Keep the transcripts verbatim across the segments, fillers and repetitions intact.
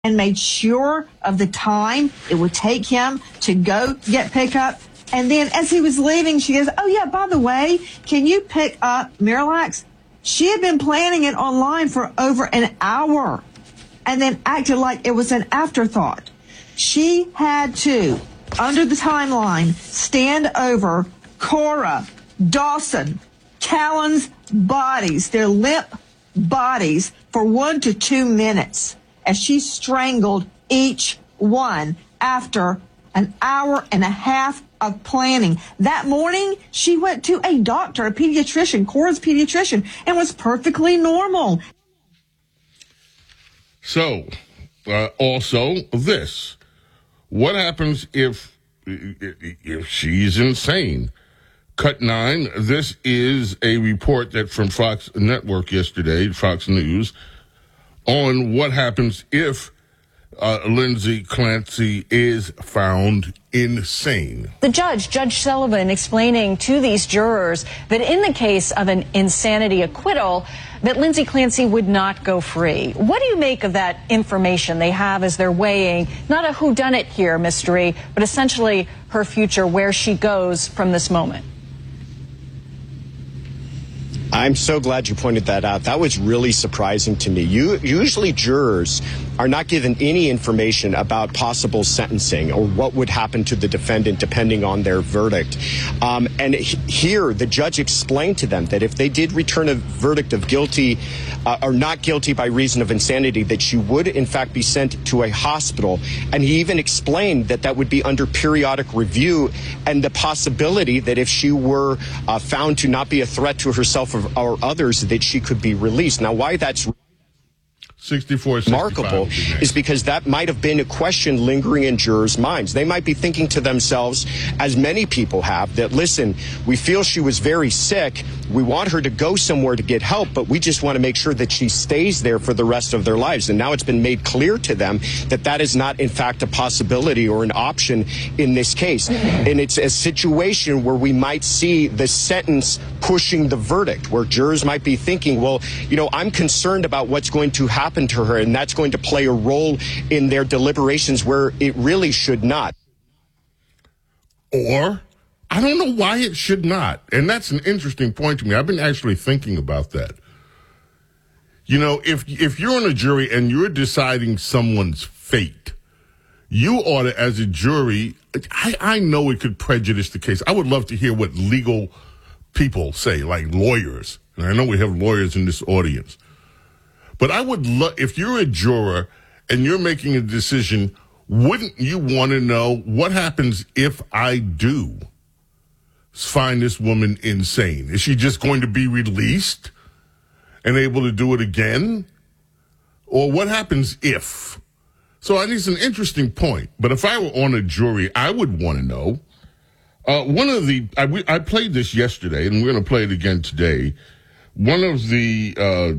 and made sure of the time it would take him to go get pickup. And then as he was leaving, she goes, oh, yeah, by the way, can you pick up Miralax? She had been planning it online for over an hour and then acted like it was an afterthought. She had to, under the timeline, stand over Cora, Dawson, Callan's bodies, their limp bodies, for one to two minutes as she strangled each one after an hour and a half of planning. That morning, she went to a doctor, a pediatrician, Cora's pediatrician, and was perfectly normal. So, uh, also this. What happens if if she's insane? Cut nine, this is a report that from Fox Network yesterday, Fox News, on what happens if uh, Lindsay Clancy is found insane. The judge, Judge Sullivan, explaining to these jurors that in the case of an insanity acquittal, that Lindsay Clancy would not go free. What do you make of that information they have as they're weighing not a whodunit here mystery, but essentially her future, where she goes from this moment? I'm so glad you pointed that out. That was really surprising to me. You, usually jurors are not given any information about possible sentencing or what would happen to the defendant depending on their verdict. Um, and he, here, the judge explained to them that if they did return a verdict of guilty uh, or not guilty by reason of insanity, that she would, in fact, be sent to a hospital. And he even explained that that would be under periodic review and the possibility that if she were uh, found to not be a threat to herself or or others, that she could be released. Now, why that's sixty-four, remarkable is because that might have been a question lingering in jurors' minds. They might be thinking to themselves, as many people have, that, listen, we feel she was very sick. We want her to go somewhere to get help, but we just want to make sure that she stays there for the rest of their lives. And now it's been made clear to them that that is not, in fact, a possibility or an option in this case. And it's a situation where we might see the sentence pushing the verdict, where jurors might be thinking, well, you know, I'm concerned about what's going to happen to her, and that's going to play a role in their deliberations where it really should not. Or, I don't know why it should not. And that's an interesting point to me. I've been actually thinking about that. You know, if if you're on a jury and you're deciding someone's fate, you ought to, as a jury, I, I know it could prejudice the case. I would love to hear what legal people say, like lawyers. And I know we have lawyers in this audience. But I would love, if you're a juror and you're making a decision, wouldn't you want to know what happens if I do find this woman insane? Is she just going to be released and able to do it again? Or what happens if? So I think it's an interesting point. But if I were on a jury, I would want to know. Uh, one of the, I, we, I played this yesterday, and we're going to play it again today. One of the uh,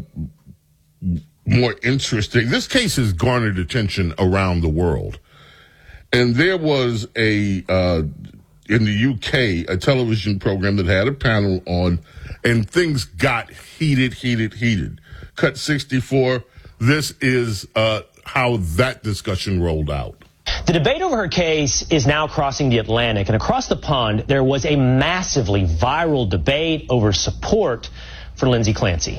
more interesting, this case has garnered attention around the world. And there was a, uh, in the U K, a television program that had a panel on, and things got heated, heated, heated. Cut sixty-four, this is uh, how that discussion rolled out. The debate over her case is now crossing the Atlantic, and across the pond, there was a massively viral debate over support for Lindsay Clancy.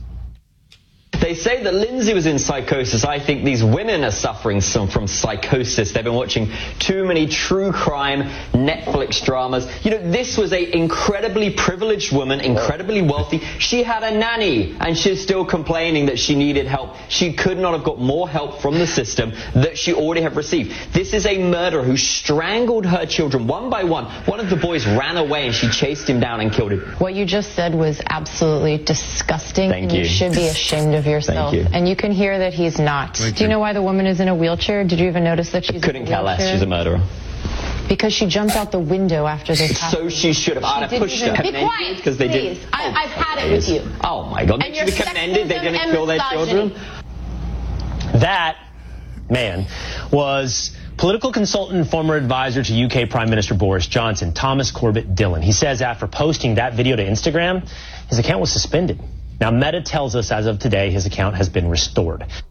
They say that Lindsay was in psychosis. I think these women are suffering some from psychosis. They've been watching too many true crime Netflix dramas. You know, this was an incredibly privileged woman, incredibly wealthy. She had a nanny, and she's still complaining that she needed help. She could not have got more help from the system that she already have received. This is a murderer who strangled her children one by one. One of the boys ran away, and she chased him down and killed him. What you just said was absolutely disgusting. Thank and you. You should be ashamed of yourself. Thank you. And you can hear that he's not. Thank Do you you. know why the woman is in a wheelchair? Did you even notice that she's Couldn't in a care less. wheelchair? She's a murderer. Because she jumped out the window after this happened. So she should have. I'd have didn't pushed even- her. Be Commended quiet, because they please. didn't. I, Oh, I've had it with you. Oh my God! And They should be your commended. They sexism didn't and kill their misogyny. children. That man was political consultant and former advisor to U K Prime Minister Boris Johnson, Thomas Corbett Dillon. He says after posting that video to Instagram, his account was suspended. Now, Meta tells us as of today his account has been restored.